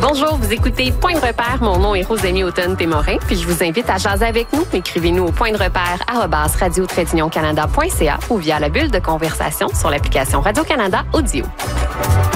Bonjour, vous écoutez Point de repère. Mon nom est Rosémie Automne-Témorin, puis je vous invite à jaser avec nous. Écrivez-nous au pointdrepère@radio-canada.ca ou via la bulle de conversation sur l'application Radio-Canada Audio.